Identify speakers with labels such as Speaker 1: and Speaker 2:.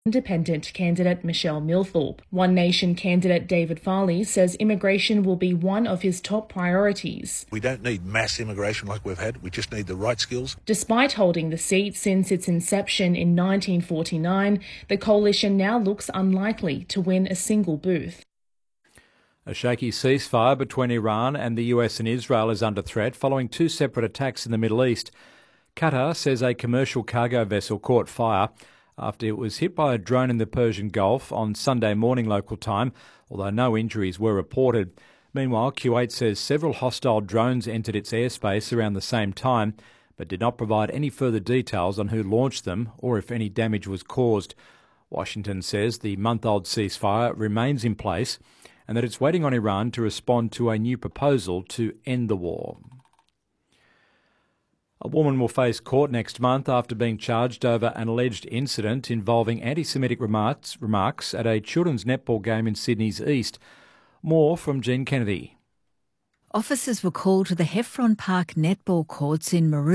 Speaker 1: Independent candidate Michelle Milthorpe. One Nation candidate David Farley says immigration will be one of his top priorities.
Speaker 2: We don't need mass immigration like we've had, we just need the right skills.
Speaker 1: Despite holding the seat since its inception in 1949, the coalition now looks unlikely to win a single booth.
Speaker 3: A shaky ceasefire between Iran and the US and Israel is under threat following two separate attacks in the Middle East. Qatar says a commercial cargo vessel caught fire after it was hit by a drone in the Persian Gulf on Sunday morning local time, although no injuries were reported. Meanwhile, Kuwait says several hostile drones entered its airspace around the same time, but did not provide any further details on who launched them or if any damage was caused. Washington says the month-old ceasefire remains in place and that it's waiting on Iran to respond to a new proposal to end the war. A woman will face court next month after being charged over an alleged incident involving anti-Semitic remarks at a children's netball game in Sydney's East. More from Jean Kennedy.
Speaker 4: Officers were called to the Heffron Park netball courts in Maroon